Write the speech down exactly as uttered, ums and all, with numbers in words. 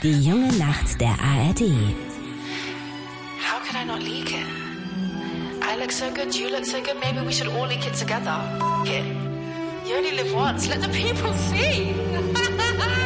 Die junge Nacht der A R D. How could I not leak it? I look so good, you look so good, maybe we should all leak it together. F*** it. You only live once, let the people see.